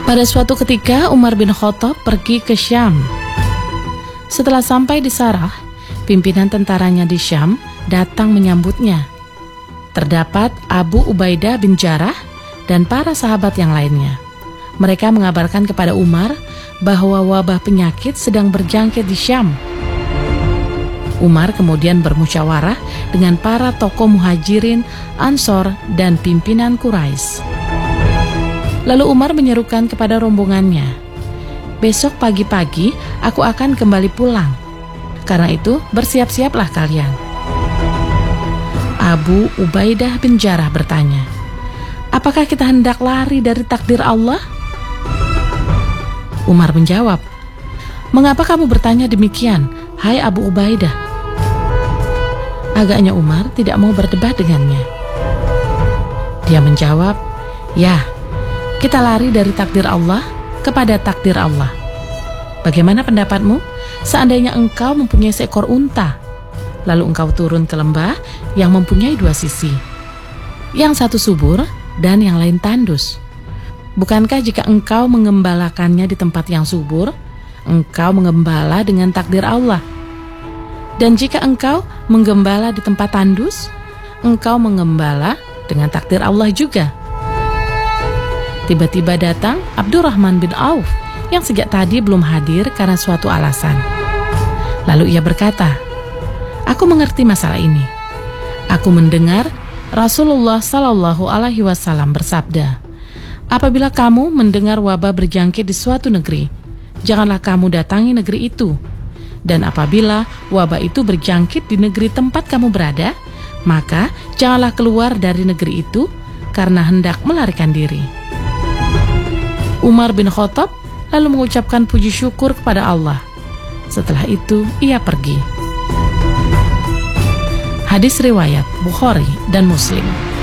Pada suatu ketika Umar bin Khattab pergi ke Syam. Setelah sampai di Sarah, pimpinan tentaranya di Syam datang menyambutnya. Terdapat Abu Ubaidah bin Jarrah dan para sahabat yang lainnya. Mereka mengabarkan kepada Umar bahwa wabah penyakit sedang berjangkit di Syam. Umar kemudian bermusyawarah dengan para tokoh Muhajirin, Ansor, dan pimpinan Quraisy. Lalu Umar menyerukan kepada rombongannya, "Besok pagi-pagi aku akan kembali pulang. Karena itu bersiap-siaplah kalian." Abu Ubaidah bin Jarrah bertanya, "Apakah kita hendak lari dari takdir Allah?" Umar menjawab, "Mengapa kamu bertanya demikian, hai Abu Ubaidah?" Agaknya Umar tidak mau berdebat dengannya. Dia menjawab, "Ya, kita lari dari takdir Allah kepada takdir Allah. Bagaimana pendapatmu seandainya engkau mempunyai seekor unta, lalu engkau turun ke lembah yang mempunyai dua sisi, yang satu subur dan yang lain tandus? Bukankah jika engkau mengembalakannya di tempat yang subur, engkau mengembala dengan takdir Allah? Dan jika engkau menggembala di tempat tandus, engkau mengembala dengan takdir Allah juga?" Tiba-tiba datang Abdurrahman bin Auf yang sejak tadi belum hadir karena suatu alasan. Lalu ia berkata, "Aku mengerti masalah ini. Aku mendengar Rasulullah Shallallahu Alaihi Wasallam bersabda, apabila kamu mendengar wabah berjangkit di suatu negeri, janganlah kamu datangi negeri itu. Dan apabila wabah itu berjangkit di negeri tempat kamu berada, maka janganlah keluar dari negeri itu karena hendak melarikan diri." Umar bin Khattab lalu mengucapkan puji syukur kepada Allah. Setelah itu ia pergi. Hadis riwayat Bukhari dan Muslim.